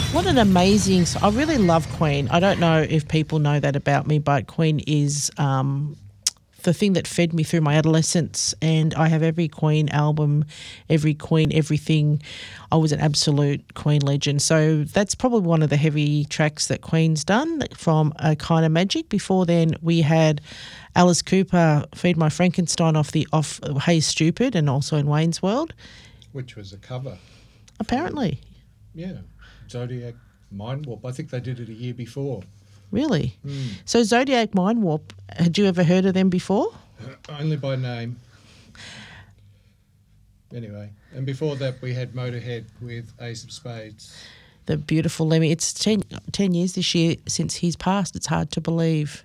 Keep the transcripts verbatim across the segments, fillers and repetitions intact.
What an amazing... I really love Queen. I don't know if people know that about me, but Queen is um, the thing that fed me through my adolescence, and I have every Queen album, every Queen, everything. I was an absolute Queen legend. So that's probably one of the heavy tracks that Queen's done from A Kind of Magic. Before then, we had Alice Cooper, Feed My Frankenstein off the off Hey Stupid, and also in Wayne's World. Which was a cover. Apparently. Yeah. Zodiac Mind Warp. I think they did it a year before. Really? Mm. So Zodiac Mind Warp, had you ever heard of them before? Uh, only by name. Anyway, and before that we had Motorhead with Ace of Spades. The beautiful Lemmy. It's ten, ten years this year since he's passed. It's hard to believe.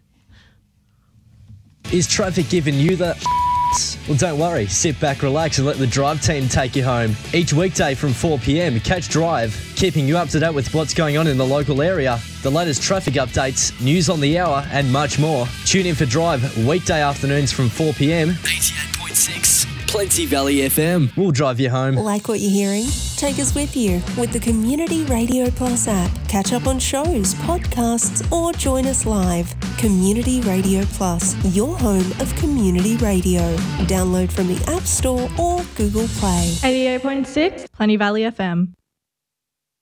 Is traffic giving you the... Well, don't worry. Sit back, relax, and let the Drive team take you home. Each weekday from four p m, catch Drive, keeping you up to date with what's going on in the local area, the latest traffic updates, news on the hour, and much more. Tune in for Drive weekday afternoons from four p m. eighty-eight point six Plenty Valley F M. We'll drive you home. Like what you're hearing? Take us with you with the Community Radio Plus app. Catch up on shows, podcasts, or join us live. Community Radio Plus, your home of community radio. Download from the App Store or Google Play. eighty-eight point six Plenty Valley F M.